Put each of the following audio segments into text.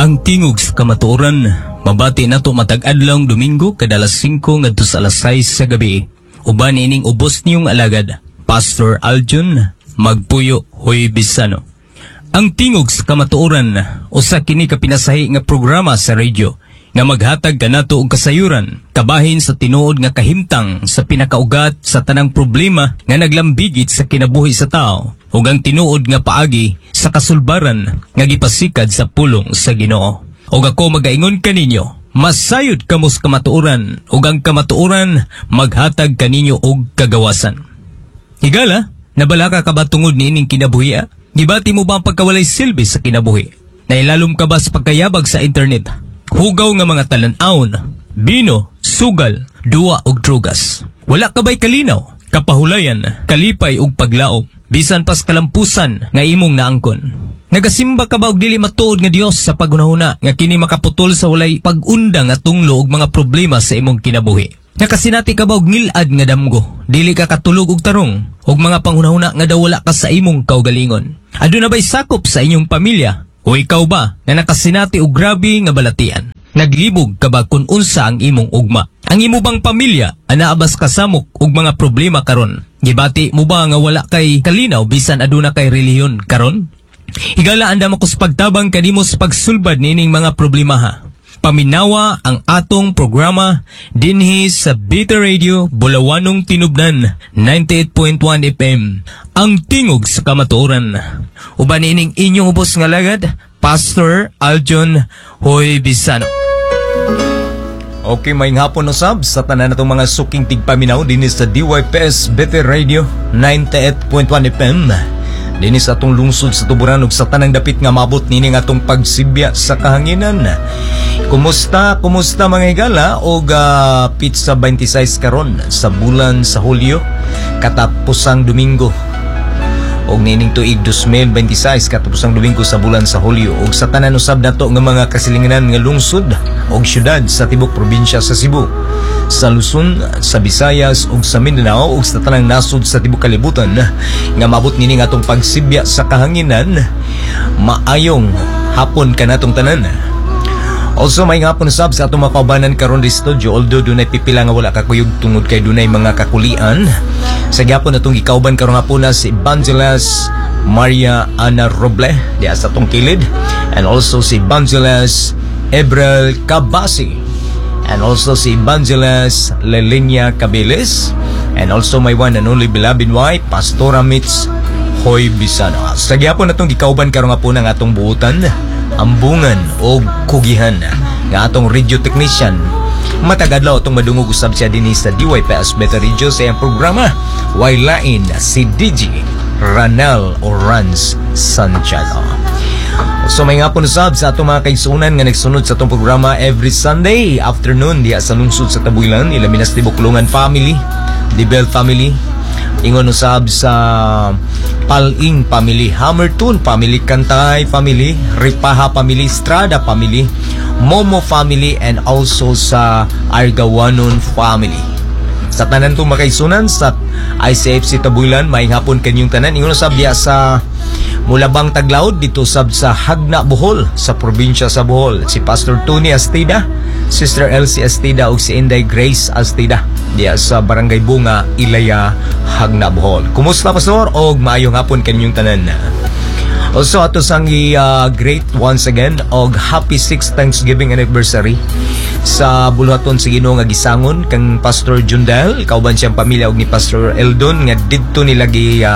Ang tingog sa kamatuoran, mabati na to matag adlawng Domingo kada alas 5 ngadto sa alas 6 sa gabi. Uban ining ubos niyong alagad, Pastor Aljun Magpuyo Hoy Bisano. Ang tingog sa kamatuoran, usa kini ka pinasahi nga programa sa radyo nga maghatag kanato og kasayuran kabahin sa tinuod nga kahimtang sa pinakaugat sa tanang problema nga naglambigit sa kinabuhi sa tao ug ang tinuod nga paagi sa kasulbaran nga gipasikad sa pulong sa Ginoo. Ug ako magaingon kaninyo, masayod kamo sa kamatuoran ug ang kamatuoran maghatag kaninyo og kagawasan. Higala, nabala ka ba tungod niining kinabuhi? Gibati mo ba ang pagkawalay silbi sa kinabuhi? Nailalom ka ba sa pagkayabag sa internet? Hugaw nga mga talan-aon, bino, sugal, duwa og drugas. Wala ka ba'y kalinaw, kapahulayan, kalipay ug paglaom, bisan pas kalampusan nga imong naangkon. Nagasimba ka ba og dili matuod nga Dios sa pagunahuna nga kini makaputol sa walay pag-unda nga tunglo og mga problema sa imong kinabuhi? Nakasinati ka ba og ngilad nga damgo, dili ka katulog og tarong, og mga panghunahuna nga daw wala ka sa imong kaugalingon? Aduna ba'y sakop sa inyong pamilya? O ikaw ba na nakasinati og grabe nga balatian? Naglibog ka ba kung unsa ang imong ugma? Ang imo bang pamilya anaabas kasamok og mga problema karon? Gibati mo ba nga wala kay kalinaw bisan aduna kay relihiyon karon? Higala andam ako sa pagtabang kanimo sa pagsulbad nining mga problema ha. Paminawa ang atong programa dinhi sa Beta Radio Bulawanong Tinubnan 98.1 FM. Ang tingog sa kamatuoran. Uban ining inyong ubos nga lagad, Pastor Aljun Hoy Bisano. Okay, may hapon usab sa tanan natong mga suking tigpaminaw dinhi sa DYPS Beta Radio 98.1 FM. Dinhi sa atong lungsod sa Tuburan ug sa tanang dapit nga mabot nini nga atong pagsibya sa kahanginan. Kumusta mga higala og pizza 26 karon sa bulan sa Hulyo katapusang Domingo. Og nining tuig 2026 katapusang Domingo sa bulan sa Hulyo og sa tanan usab nato nga mga kasilinganan nga lungsod og syudad sa tibok probinsya sa Cebu, sa Luzon, sa Visayas ug sa Mindanao ug sa tanang nasod sa tibok kalibutan nga mabot nini nga atong pagsibya sa kahanginan. Maayong hapon kanatong tanan. Also may hapon sab sa atong makaubanan karon di studio, although dunay pipila nga wala kakuyog tungod kay dunay mga kakulian. Sa gyapon atong gikauban karon hapon na si Evangelas Maria Ana Roble di sa atong kilid, and also si Evangelas Ebrel Cabasi, and also si Evangelas Lelinia Cabeles, and also my one and only beloved wife Pastora Mitz Hoy Bisano. Sa gyapon atong gikauban karon hapon ang atong buutan, ambungan o kugihan nga atong radio technician. Matagadlaw atong madungog usab siya dinhi sa DYPS Beta Radio sa iyang programa. Wailain si DJ Ranel Orans Santiago. So may nga po usab sa atong mga kaigsunan nga nagsunod sa atong programa every Sunday afternoon diya sa lungsod sa Tabuilan, Ilaminas Tibuklungan family, Dibel family, ingon usab sa Paling family, Hammerton family, Kantay family, Ripaha family, Strada family, Momo family, and also sa Argawanon family. Sa tanan itong makaisunan sa ICFC Tabuilan, may hapon kanyong tanan. Ingon usab diya sa Mulabang Taglaod dito sab sa Hagna Bohol sa probinsya sa Bohol. Si Pastor Tony Astida, Sister Elsie Astida ug si Inday Grace Astida diya sa Barangay Bunga, Ilaya, Hagna Bohol. Kumusta pastor og maayong hapon kanyong tanan. Also ato sang great once again og happy 6th Thanksgiving anniversary sa buluhaton sa Ginoo nga gisangon kang Pastor Jundel, kauban siyang pamilya og ni Pastor Eldon nga didto nila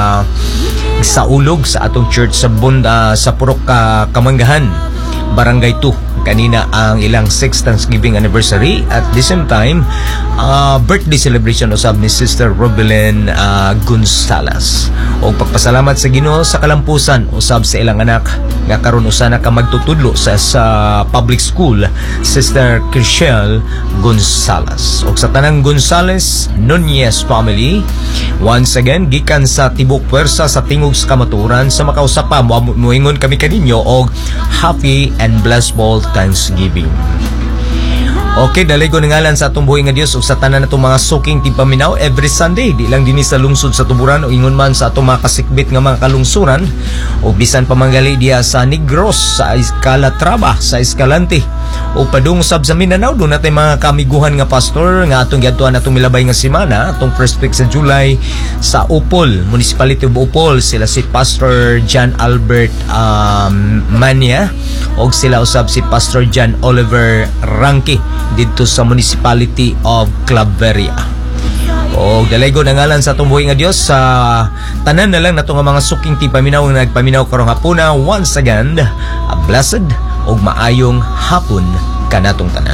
sa ulog sa atong church sa sa Purok Kamanggahan, Barangay 2. Kanina ang ilang 6th Thanksgiving anniversary at the same time birthday celebration usab ni Sister Robelyn Gonzales. O pagpasalamat sa Ginoo sa kalampusan usab sa ilang anak nga karon usana ka magtutudlo sa public school, Sister Chriselle Gonzales. O sa tanang Gonzales Nunez family, once again gikan sa tibok puwersa sa tingog sa kamaturan sa makausapa moingon kami kaninyo og happy and blessed Thanksgiving. Okay, dalay ko ngalan sa atong buhay nga Dios ug sa tanan natong mga suking tipaminaw every Sunday, di lang dinhi sa lungsod sa Tuburan o ingon man sa atong mga kasikbit nga mga kalungsuran o bisan pamangali diya sa Negros, sa Calatrava, sa Escalante o padung sab sa Mindanao. Doon natin mga kamiguhan nga pastor nga atong giadtuan atong milabay nga semana atong first week sa July sa Upol, Municipality of Upol. Sila si Pastor John Albert Mania o sila usab si Pastor John Oliver Ranki dito sa Municipality of Claveria. O dalaygo na ngalan sa atong buhay nga Dios sa tanan na lang nato nga mga suking tipaminaw nga nagpaminaw karong hapuna. Once again, a blessed ug maayong hapon kanatong tanan.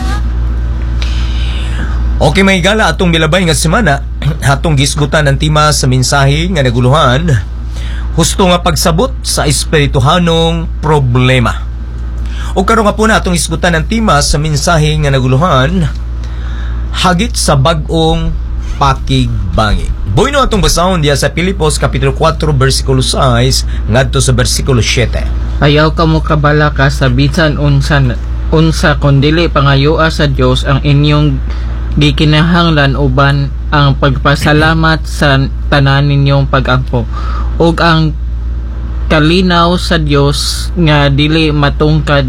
Okay, may gala atong milabay nga semana atong gisgutan ang tema sa mensahe nga naguluhan, husto nga pagsabot sa espirituhanong problema. O karon nga po na atong isgutan ang tema sa mensahe nga naguluhan, hagit sa bag-ong pakigbangi. Boy no atong basahon diya sa Pilipos kapitulo 4 bersikulo 6 ngadto sa bersikulo 7. Ayaw ka mo kabala ka sa bisan unsa kundili pangayua sa Dios ang inyong gikinahanglan uban ang pagpasalamat sa tanan ninyong pag-ampo ug ang kalinaw sa Dios nga dili matungkad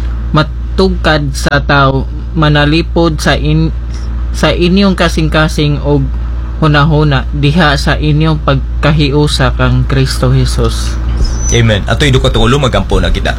sa tao manalipod sa inyong kasing-kasing og hunahuna diha sa inyong pagkahiusa kang Kristo Jesus. Amen. Ato'y dukatulo magampo na kita.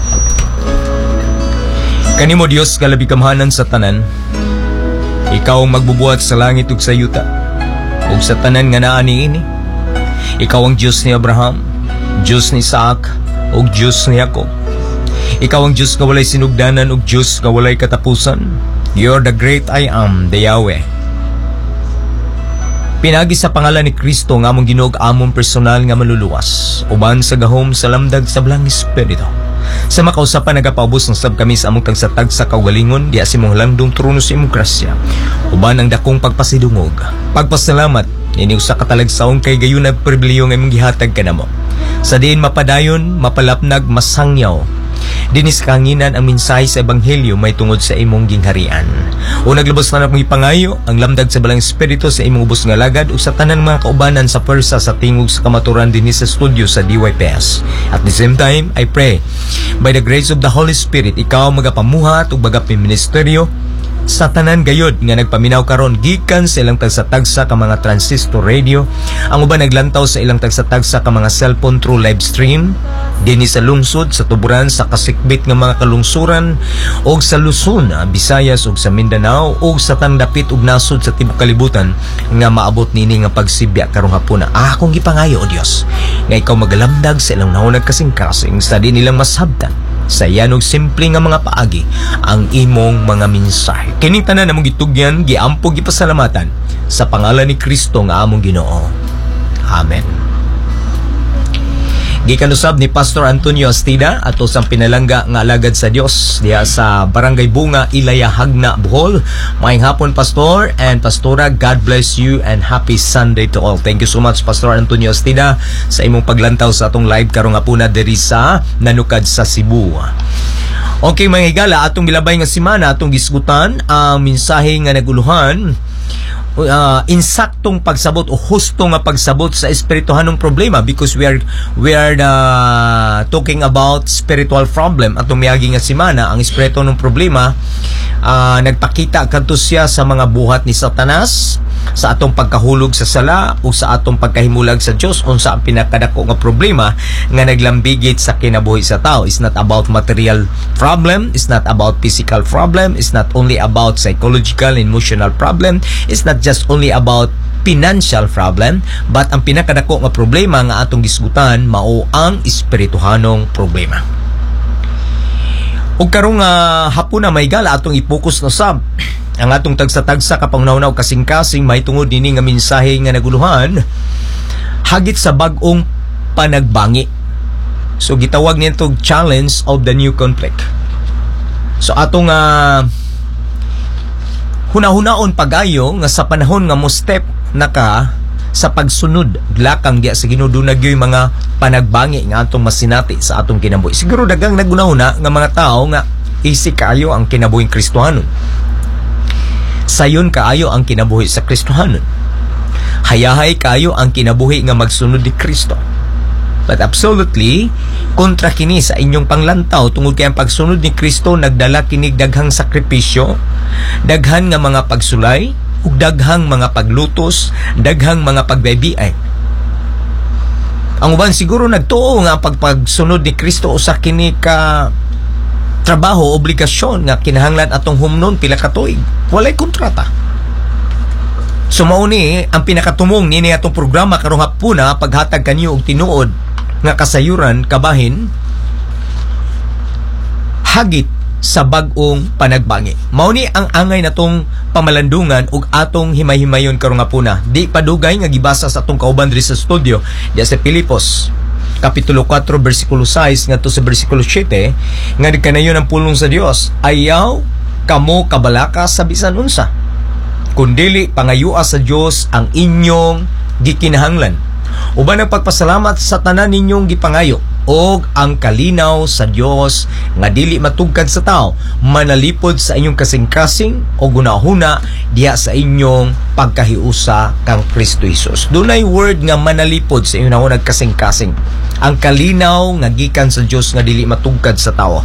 Kanimo Dios kalabi kamahanan sa tanan. Ikaw ang magbubuhat sa langit ug sa yuta ug sa tanan nga naa niini. Ikaw ang Diyos ni Abraham, Diyos ni Isaac ug Diyos ni Jacob. Ikaw ang Diyos nga walay sinugdanan ug Diyos nga walay katapusan. You're the great I am, the Yahweh. Pinagi sa pangalan ni Kristo nga among Ginoo among personal nga maluluwas uban sa gahom sa lamdag sa Blang Espiritu. Sa makausapan nagapaubos ng sab kami sa among tagsatag sa kaugalingon diya si mong landong trono sa imong grasya uban ang dakong pagpasidungog pagpasalamat ini usa ka talagsaon kay gayon ang pribileyo nga imong gihatag kanamo sa diin mapadayon mapalapnag masangyaw dinis kanginan ang mensahe sa ebanghelyo may tungod sa imong gingharian. O naglabos na akong ipangayo ang lamdag sa Balang Espiritu sa imong ubos nga lagad o sa tanan mga kaubanan sa pwersa sa tingog sa kamaturan dinis sa studio sa DYPS. At the same time, I pray by the grace of the Holy Spirit ikaw magapamuhat ug magapiministeryo sa tanan gayod nga nagpaminaw karon gikan sa ilang tagsa-tagsa ka mga transistor radio, ang uban naglantaw sa ilang tagsa-tagsa ka mga cellphone through live stream dinhi sa lungsod sa Tuburan sa kasikbit nga mga kalungsuran og sa Luzon, Visayas ug sa Mindanao ug sa tandapit ug nasod sa tibuok kalibutan nga maabot nini nga pagsibya karong hapuna. Akong gipangayo o Dios nga ikaw magalamdag sa ilang nahunag kasing-kasing sa di nilang masabtan sa yanog simple nga mga paagi ang imong mga mensahe. Kining tanan namong gitugyan, giampo gipasalamatan sa pangalan ni Kristo nga among Ginoo. Amen. Gikan usab ni Pastor Antonio Astida ato sang pinalangga nga alagad sa Dios diha sa Barangay Bunga, Ilaya, Hagna, Bohol. Maayong hapon Pastor and Pastora, God bless you and happy Sunday to all. Thank you so much Pastor Antonio Astida sa imong paglantaw sa atong live karong hapuna diri sa Nanukad sa Cebu. Okay mga higala, atong milabay nga semana atong gisgutan ang mensahe nga naguluhan insaktong pagsabot o husto nga pagsabot sa espirituhanong problema because we are talking about spiritual problem. Atong miagi nga semana ang espirituhanong problema nagpakita kadto siya sa mga buhat ni Satanas sa atong pagkahulog sa sala o sa atong pagkahimulag sa Dios. Unsa ang pinakadako nga problema nga naglambigit sa kinabuhi sa tao. It's not about material problem, it's not about physical problem, it's not only about psychological and emotional problem, it's not just only about financial problem, but ang pinakadako nga problema nga atong gisgutan mao ang espirituhanong problema. Ug karong hapon na may gala atong i-focus na sab ang atong tagsa-tagsa kapangnaw-naw kasing-kasing may tungod dini nga mensahe nga naguluhan hagit sa bag-ong panagbangi. So gitawag nito challenge of the new conflict. So atong hunahunaon pagayo nga sa panahon nga mo step naka sa pagsunod lakang diya sa Ginoo nagyoy mga panagbangi nga atong masinati sa atong kinabuhi. Siguro dagang nagunahuna nga mga tao nga Easy kaayo ang kinabuhing Kristohanon. Sayon kaayo ang kinabuhi sa Kristohanon. Hayahay kaayo ang kinabuhi nga magsunod ni Kristo. But absolutely, kontra kini sa inyong panglantaw tungod kay ang pagsunod ni Kristo nagdala kinig daghang sakripisyo, daghan nga mga pagsulay, ug daghang mga paglutos, daghang mga pagbaybiay. Ang uban siguro nagtuo nga pagsunod ni Kristo usa kini ka trabaho, obligasyon nga kinahanglan atong humnon pila ka tuig. Walay kontrata. So mao ni ang pinakatumong nini atong programa karong hapuna paghatag kaniyo og tinuod nga kasayuran kabahin hagit sa bag-ong panagbangi. Mao ni ang angay natong pamalandungan ug atong himay-himayon karong hapuna. Di padugay nga gibasa sa atong kauban diri sa studio diya sa Filipos Kapitulo 4, versikulo 6 ngadto sa versikulo 7 nga kanayon ang pulong sa Dios. Ayaw kamo kabalaka sa bisan unsa, kundili pangayua sa Dios ang inyong gikinahanglan. Uban ang pagpasalamat sa tanan ninyong gipangayo og ang kalinaw sa Dios nga dili matugkad sa tao manalipod sa inyong kasing-kasing o gunahuna diha sa inyong pagkahiusa kang Kristo Jesus. Dunay word nga manalipod sa inyong nahunag kasing-kasing. Ang kalinaw nga gikan sa Dios nga dili matugkad sa tao.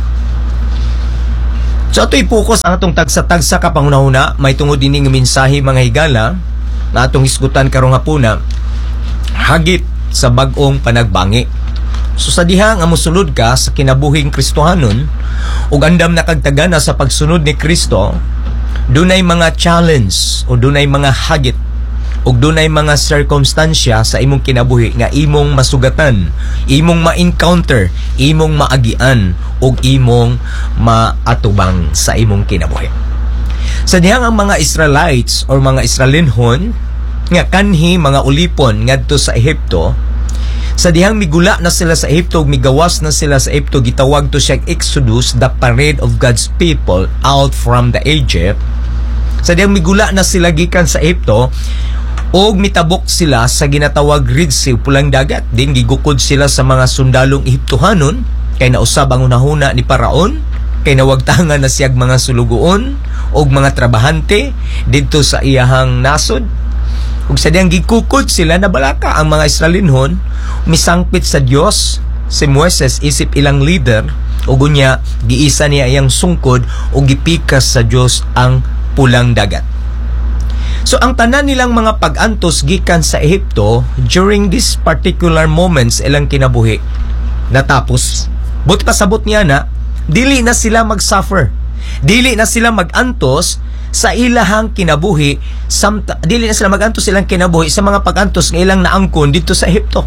So ato'y focus ang atong tagsa-tagsa ka pangunahuna may tungod ini nga mensahe mga higala na atong hisgutan karong hapuna hagit sa bag-ong panagbangi. So sa diha nga mosunod ka sa kinabuhing Kristohanon ug andam na kagtagana sa pagsunod ni Kristo, dunay mga challenge o dunay mga hagit ug dunay mga circumstansya sa imong kinabuhi nga imong masugatan, imong ma-encounter, imong maagian ug imong maatubang sa imong kinabuhi. Sa dihang ang mga Israelites or mga Israelinhon nga kanhi mga ulipon ngadto sa Ehipto, sa dihang migula na sila sa Ehipto, migawas na sila sa Ehipto, gitawag to siya Exodus, the parade of God's people out from the Egypt. Sa dihang migula na sila gikan sa Ehipto, og mitabok sila sa ginatawag Red Sea, pulang dagat. Din gigukod sila sa mga sundalong Ehiptohanon, kay nausab ang unahuna ni Paraon, kay nawagtangan na siyag mga sulugoon og mga trabahante dito sa iyahang nasod. Ug sa diyang gikukod sila na balaka ang mga Israelinhon, misangpit sa Dios si Moises isip ilang leader, ug unya giisa niya iyang sungkod ug gipikas sa Dios ang pulang dagat. So ang tanan nilang mga pag-antos gikan sa Ehipto during this particular moments ilang kinabuhi natapos. Buti pasabot niya na dili na sila mag-suffer, dili na sila mag-antos sa ilahang kinabuhi, dili na sila mag-antos silang kinabuhi sa mga pag-antos nga ilang naangkon dito sa Ehipto.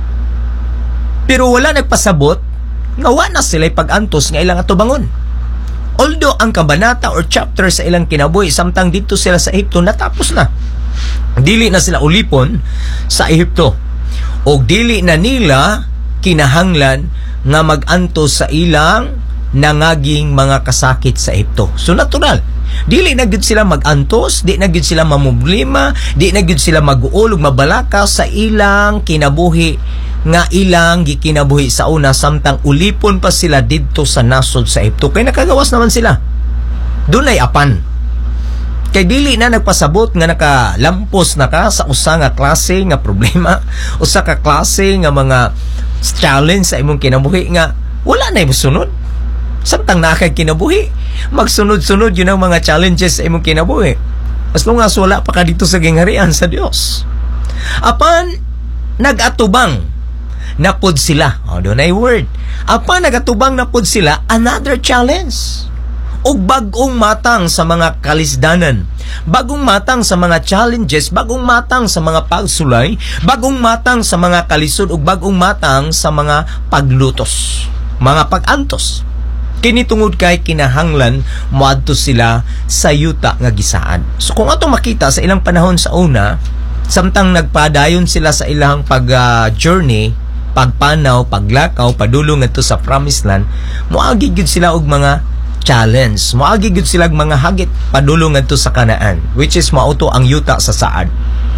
Pero wala nagpasabot nga wa na sila pag-antos nga ilang atubangon. Although ang kabanata or chapter sa ilang kinabuhi samtang dito sila sa Ehipto natapos na. Dili na sila ulipon sa Ehipto o dili na nila kinahanglan nga mag-antos sa ilang nangaging mga kasakit sa Ehipto. So natural, dili na gid sila mag-antos, di na gid sila mamumblema, di na gid sila mag-uol ug mabalaka sa ilang kinabuhi nga ilang gikinabuhi sa una samtang ulipon pa sila didto sa nasod sa Ehipto. Kay nakagawas naman sila. Dunay apan. Kay dili na nagpasabot nga nakalampos na ka sa usa nga klase nga problema, usa ka klase nga mga challenge sa imong kinabuhi nga wala na imusunod. Samtang nakay kinabuhi, magsunod-sunod yun ang mga challenges sa imong kinabuhi. As long as wala pa ka dito sa gingharian sa Dios. Apan nagatubang napod sila. Doon ay word. Apan nagatubang napod sila, another challenge. O bagong matang sa mga kalisdanan, bagong matang sa mga challenges, bagong matang sa mga pagsulay, bagong matang sa mga kalisod, o bagong matang sa mga paglutos, mga pag-antos. Kini tungod kay kinahanglan moadto sila sa yuta nga gisaan. So kung ato makita sa ilang panahon sa una, samtang nagpadayon sila sa ilang pag-journey, pagpanaw, paglakaw, padulong ngadto sa Promised Land, moagi gyud sila og mga challenge, moagi gyud sila og mga hagit padulong ngadto sa Kanaan, which is mauto ang yuta sa saad.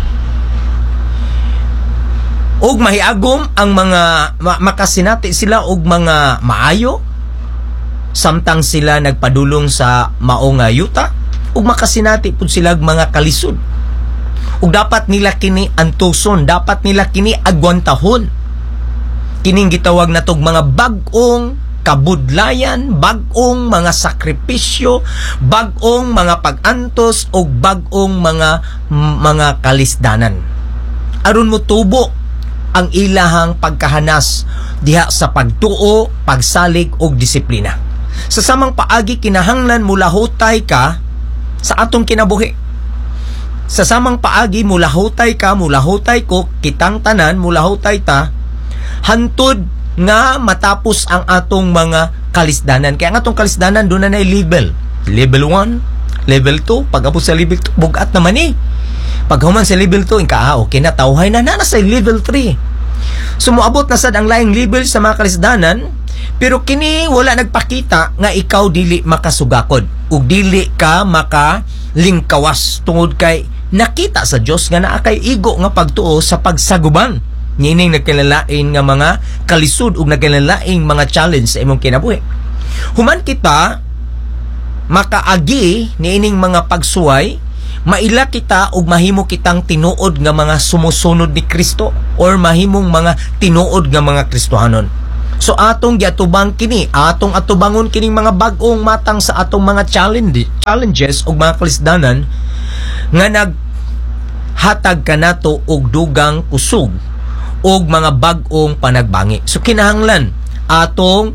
Og mahiagom ang mga makasinati sila og mga maayo samtang sila nagpadulong sa maong nga yuta ug makasinati pud sila mga kalisod. Ug dapat nila kini antuson, dapat nila kini agwantahon. Kining gitawag natog mga bag-ong kabudlayan, bag-ong mga sakripisyo, bag-ong mga pag-antos o bag-ong mga kalisdanan. Aron mo tubo ang ilahang pagkahanas diha sa pagtuo, pagsalig og disiplina. Sa samang paagi kinahanglan mulahutay ka sa atong kinabuhi. Sa samang paagi mulahutay ka, mulahutay ko, kitang tanan mulahutay ta hantod nga matapos ang atong mga kalisdanan. Kaya ang atong kalisdanan doon na level. Level 1, level 2, pag-abot sa level 2, bugat naman eh. Pag human sa level 2, okay na, tawhay na sa level 3. Sumuabot na sad ang laing level sa mga kalisdanan, pero kini wala nagpakita nga ikaw dili makasugakod ug dili ka makalingkawas tungod kay nakita sa Dios nga naa kay igo nga pagtuo sa pagsaguban nining nagkinalain nga mga kalisod ug nagkinalaing mga challenge sa imong kinabuhi. Human kita makaagi niining mga pagsuway, maila kita ug mahimo kitang tinuod nga mga sumusunod ni Kristo or mahimong mga tinuod nga mga Kristohanon. So atong giatubang kini, atong atubangon kining mga bag-ong matang sa atong mga challenges ug mga kalisdanan nga naghatag kanato og dugang kusog og mga bag-ong panagbangi. So kinahanglan atong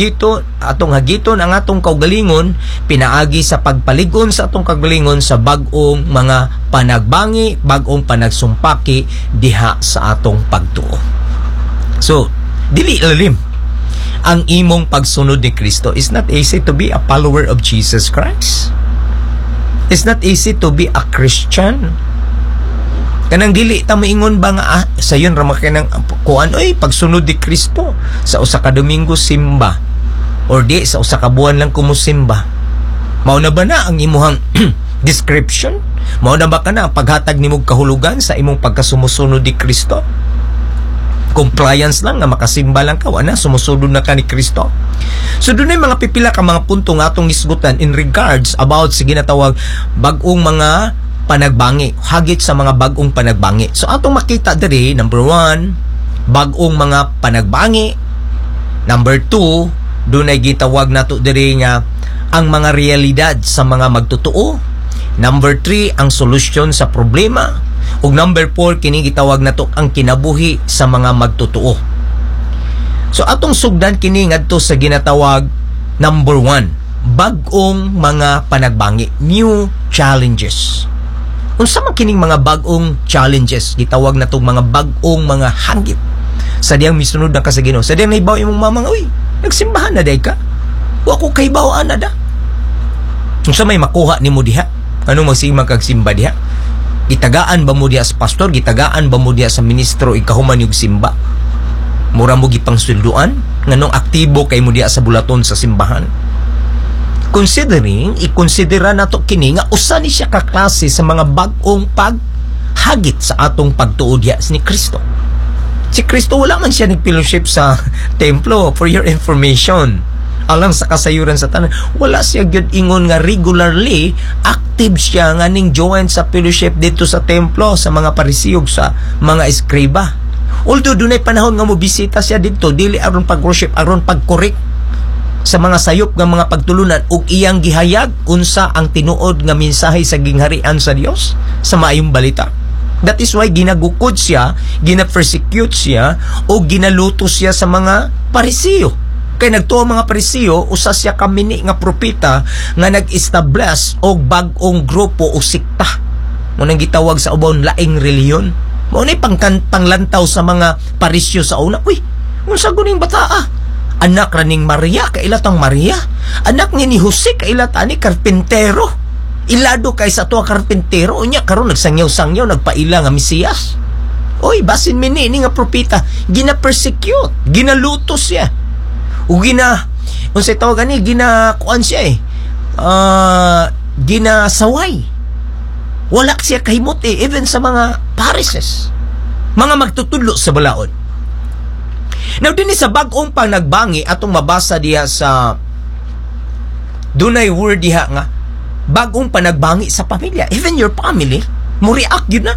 hagiton ang atong kaugalingon pinaagi sa pagpaligon sa atong kaugalingon sa bag-ong mga panagbangi, bag-ong panagsumpaki diha sa atong pagtuo. So dili lalim ang imong pagsunod ni Kristo. It's not easy to be a follower of Jesus Christ. It's not easy to be a Christian. Kanang dili ta moingon ba nga sayon ra makinang kuan pagsunod ni Kristo sa usa ka Domingo simba or di sa usa ka buwan lang kumusimba. Mao na ba na ang imuhang description? Mao na ba kana paghatag nimog kahulugan sa imong pagkasumusunod ni Kristo? Compliance lang nga makasimba lang ka na sumusunod na ka ni Kristo. So dunay mga pipila ka mga punto nga atong isgutan in regards about sa ginatawag bag-ong mga panagbangi, hagit sa mga bag-ong panagbangi. So atong makita diri, number 1, bag-ong mga panagbangi. Number 2, dunay gitawag nato diri nga ang mga realidad sa mga magtotoo. Number 3, ang solusyon sa problema. Ug number 4, kini gitawag nato ang kinabuhi sa mga magtotoo. So atong sugdan kini ngadto sa ginatawag number 1, bag-ong mga panagbangi, new challenges. Unsa man kining mga bag-ong challenges, gitawag na itong mga bag-ong mga hangit sa diyang misunod na ka sa Ginoo. Sa diyang naibaw imong mamang, nagsimbahan na day ka, wa ko kaibawaan na da. Unsa may makuha nimo diha? Ano magsimang kagsimba diha? Gitagaan ba mo diha sa pastor? Gitagaan ba mo diha sa ministro ikahuman yung simba? Mura mo gipang sulduan? Nganong aktibo kay mo diha sa bulaton sa simbahan? Considering, ikonsidera nato kini nga usa ni siya kaklase sa mga bag-ong paghagit sa atong pagtuod ni Kristo. Si Kristo wala man siya nagfellowship sa templo, for your information. Alang sa kasayuran sa tanan, wala siya gyud ingon nga regularly active siya nga ning join sa fellowship dito sa templo sa mga parisiyog sa mga eskriba. Although dunay panahon nga mo bisita siya dito, dili aron pag-worship, aron pag-correct sa mga sayop nga mga pagtulunan ug iyang gihayag unsa ang tinuod nga mensahe sa gingharian sa Dios sa maayong balita. That is why ginagukod siya, gina-persecute siya o ginalutos siya sa mga parisiyo. Kay nagtuo mga parisiyo, usa siya kamini nga propeta nga nag-establish og bag-ong grupo o sikta. Mo nang gitawag sa ubon laing reliyon. Mo nay panglantaw sa mga parisyo sa una. Unsa guning bata anak raning Maria, kailatang Maria. Anak ni Jose, kailatan ni karpintero. Ilado kay sa tuwa karpintero. Unya, karon nagsangyaw-sangyaw, nagpaila nga Mesiyas. Basin mini nga propeta. Gina-persecute, ginalutos siya. O unsay tawag ani, ginakuan siya ginasaway. Wala siya kahimot even sa mga parishes. Mga magtutudlo sa balaod. Now, din sa bag-ong panagbangi atong mabasa diya sa Dunay word diha nga bagong panagbangi sa pamilya. Even your family, mo react yun na.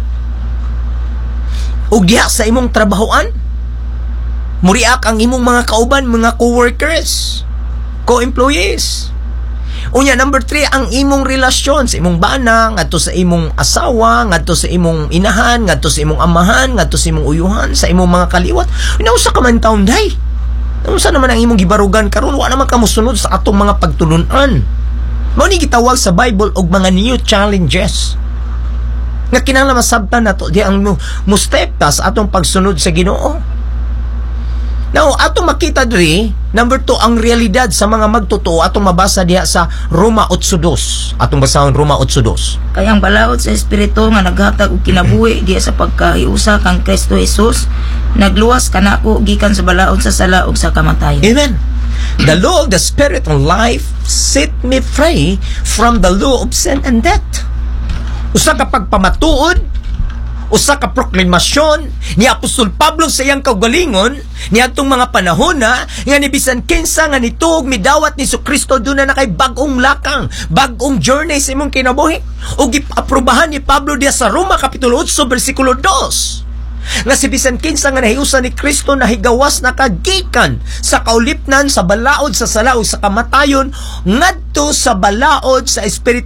Ug diha sa imong trabahoan, mo react ang imong mga kauban, mga co-workers, co-employees. Unya, number 3, ang imong relasyon sa imong bana, ngadto sa imong asawa, ngadto sa imong inahan, ngadto sa imong amahan, ngadto sa imong uyuhan, sa imong mga kaliwat. Unsa ka man taon day? Unsa naman ang imong gibarugan karon? Wa naman ka mosunod sa atong mga pagtulunan. Mao ni gitawag sa Bible og mga new challenges. Nga kinahanglan masabtan nato di ang mo-step ta sa atong pagsunod sa Ginoo. Now, atong makita diri, number 2, ang realidad sa mga magtotoo atong mabasa diha sa Roma 8:2. Atong basahon Roma 8:2. Kay ang balaod sa Espiritu nga naghatag og kinabuhi diha sa pagkahiusa kang Kristo Jesus, nagluwas kanako gikan sa balaod sa sala ug sa kamatayon. Amen. The law of the Spirit of life set me free from the law of sin and death. Usa ka pagpamatuod, usa ka proklamasyon ni Apostol Pablo sa iyang kaugalingon niadtong mga panahon na nga ni bisan kinsa nga nituog midawat ni Kristo dunay na kay bag-ong lakang, bag-ong journey sa imong kinabuhi. Ug giaprobahan ni Pablo diha sa Roma kapitulo 8 bersikulo 2. Nga si bisan kinsa nga nahiusa ni Kristo nahigawas na kagikan sa kaulipnan sa balaod sa sala ug sa kamatayon ngadto sa balaod sa espiritu